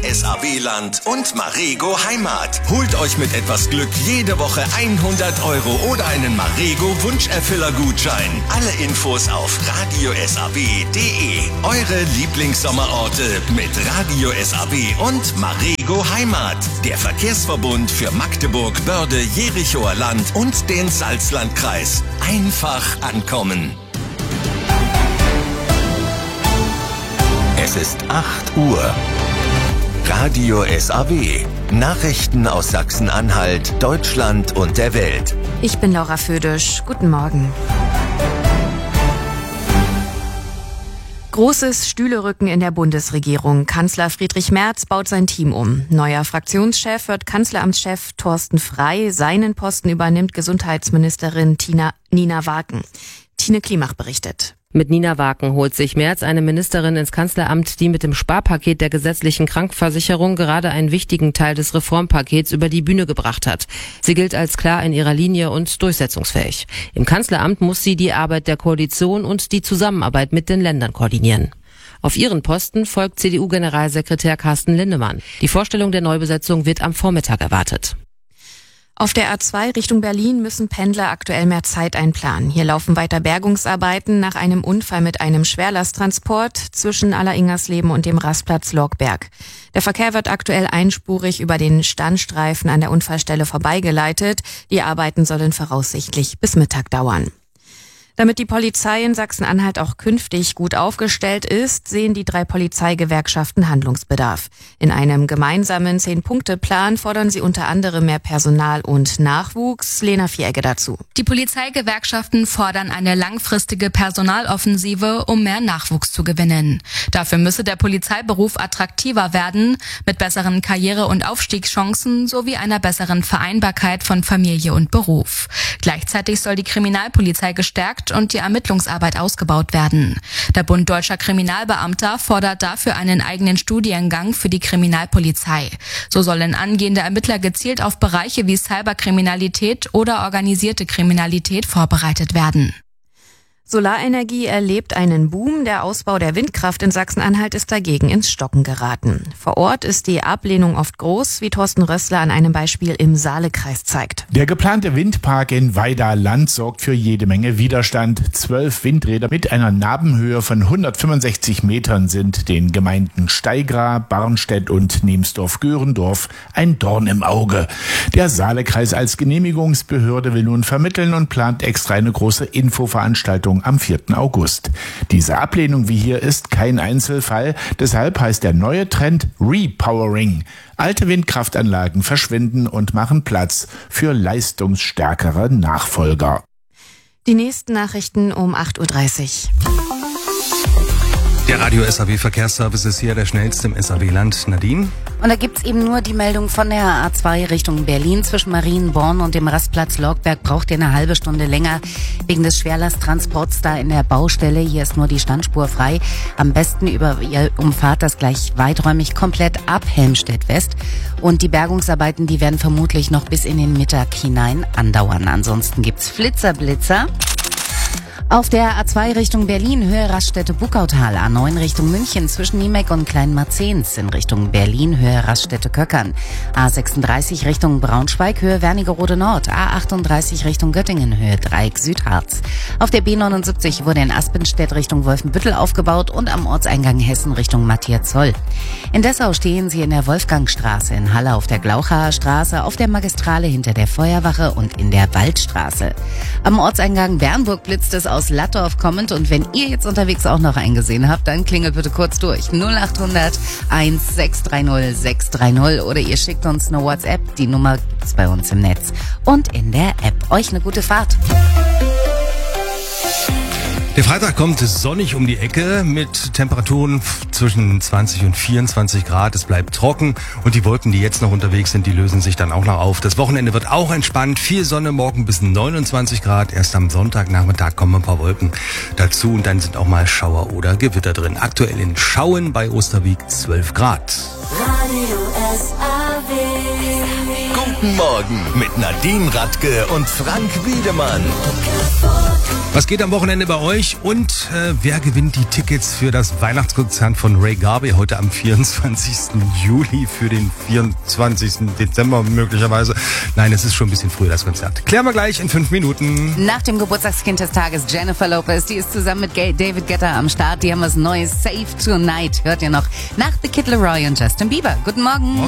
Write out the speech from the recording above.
SAW-Land und Marego Heimat. Holt euch mit etwas Glück jede Woche 100 € oder einen Marego Wunscherfüller-Gutschein. Alle Infos auf radiosaw.de. Eure Lieblingssommerorte mit Radio SAW und Marego Heimat. Der Verkehrsverbund für Magdeburg, Börde, Jerichoer Land und den Salzlandkreis. Einfach ankommen. Es ist 8 Uhr. Radio SAW. Nachrichten aus Sachsen-Anhalt, Deutschland und der Welt. Ich bin Laura Födisch. Guten Morgen. Großes Stühlerücken in der Bundesregierung. Kanzler Friedrich Merz baut sein Team um. Neuer Fraktionschef wird Kanzleramtschef Thorsten Frey. Seinen Posten übernimmt Gesundheitsministerin Nina Waken. Tine Klimach berichtet. Mit Nina Waken holt sich Merz eine Ministerin ins Kanzleramt, die mit dem Sparpaket der gesetzlichen Krankenversicherung gerade einen wichtigen Teil des Reformpakets über die Bühne gebracht hat. Sie gilt als klar in ihrer Linie und durchsetzungsfähig. Im Kanzleramt muss sie die Arbeit der Koalition und die Zusammenarbeit mit den Ländern koordinieren. Auf ihren Posten folgt CDU-Generalsekretär Carsten Linnemann. Die Vorstellung der Neubesetzung wird am Vormittag erwartet. Auf der A2 Richtung Berlin müssen Pendler aktuell mehr Zeit einplanen. Hier laufen weiter Bergungsarbeiten nach einem Unfall mit einem Schwerlasttransport zwischen Alleringersleben und dem Rastplatz Lorgberg. Der Verkehr wird aktuell einspurig über den Standstreifen an der Unfallstelle vorbeigeleitet. Die Arbeiten sollen voraussichtlich bis Mittag dauern. Damit die Polizei in Sachsen-Anhalt auch künftig gut aufgestellt ist, sehen die 3 Polizeigewerkschaften Handlungsbedarf. In einem gemeinsamen 10-Punkte-Plan fordern sie unter anderem mehr Personal und Nachwuchs. Lena Vieregge dazu. Die Polizeigewerkschaften fordern eine langfristige Personaloffensive, um mehr Nachwuchs zu gewinnen. Dafür müsse der Polizeiberuf attraktiver werden, mit besseren Karriere- und Aufstiegschancen sowie einer besseren Vereinbarkeit von Familie und Beruf. Gleichzeitig soll die Kriminalpolizei gestärkt und die Ermittlungsarbeit ausgebaut werden. Der Bund Deutscher Kriminalbeamter fordert dafür einen eigenen Studiengang für die Kriminalpolizei. So sollen angehende Ermittler gezielt auf Bereiche wie Cyberkriminalität oder organisierte Kriminalität vorbereitet werden. Solarenergie erlebt einen Boom. Der Ausbau der Windkraft in Sachsen-Anhalt ist dagegen ins Stocken geraten. Vor Ort ist die Ablehnung oft groß, wie Thorsten Rössler an einem Beispiel im Saalekreis zeigt. Der geplante Windpark in Weida-Land sorgt für jede Menge Widerstand. 12 Windräder mit einer Nabenhöhe von 165 Metern sind den Gemeinden Steigra, Barnstedt und Nemsdorf-Göhrendorf ein Dorn im Auge. Der Saalekreis als Genehmigungsbehörde will nun vermitteln und plant extra eine große Infoveranstaltung am 4. August. Diese Ablehnung wie hier ist kein Einzelfall, deshalb heißt der neue Trend Repowering. Alte Windkraftanlagen verschwinden und machen Platz für leistungsstärkere Nachfolger. Die nächsten Nachrichten um 8.30 Uhr. Der Radio SAW Verkehrsservice ist hier der schnellste im SAW-Land. Nadine? Und da gibt's eben nur die Meldung von der A2 Richtung Berlin. Zwischen Marienborn und dem Rastplatz Lorgberg braucht ihr eine halbe Stunde länger wegen des Schwerlasttransports da in der Baustelle. Hier ist nur die Standspur frei. Am besten ihr umfahrt das gleich weiträumig komplett ab Helmstedt West. Und die Bergungsarbeiten, die werden vermutlich noch bis in den Mittag hinein andauern. Ansonsten gibt's Flitzer-Blitzer. Auf der A2 Richtung Berlin, Höhe Raststätte-Buckautal, A9 Richtung München zwischen Niemeck und Kleinmarzens, in Richtung Berlin, Höhe Raststätte-Köckern, A36 Richtung Braunschweig, Höhe Wernigerode Nord, A38 Richtung Göttingen, Höhe Dreieck Südharz. Auf der B79 wurde in Aspenstedt Richtung Wolfenbüttel aufgebaut und am Ortseingang Hessen Richtung Matthias-Zoll. In Dessau stehen sie in der Wolfgangstraße, in Halle auf der Glauchaer Straße, auf der Magistrale hinter der Feuerwache und in der Waldstraße. Am Ortseingang Bernburg blitzt es aus Lattorf kommend und wenn ihr jetzt unterwegs auch noch einen gesehen habt, dann klingelt bitte kurz durch 0800 1630 630 oder ihr schickt uns eine WhatsApp, die Nummer gibt's bei uns im Netz und in der App. Euch eine gute Fahrt. Der Freitag kommt sonnig um die Ecke mit Temperaturen zwischen 20 und 24 Grad. Es bleibt trocken und die Wolken, die jetzt noch unterwegs sind, die lösen sich dann auch noch auf. Das Wochenende wird auch entspannt. Viel Sonne, morgen bis 29 Grad. Erst am Sonntagnachmittag kommen ein paar Wolken dazu und dann sind auch mal Schauer oder Gewitter drin. Aktuell in Schauen bei Osterwieck 12 Grad. Radio SAW. Guten Morgen mit Nadine Radke und Frank Wiedemann. Was geht am Wochenende bei euch und wer gewinnt die Tickets für das Weihnachtskonzert von Ray Garvey heute am 24. Juli für den 24. Dezember möglicherweise? Nein, es ist schon ein bisschen früher, das Konzert. Klären wir gleich in 5 Minuten. Nach dem Geburtstagskind des Tages, Jennifer Lopez, die ist zusammen mit David Guetta am Start. Die haben was Neues, Save Tonight, hört ihr noch, nach The Kid Laroi und Justin Bieber. Guten Morgen.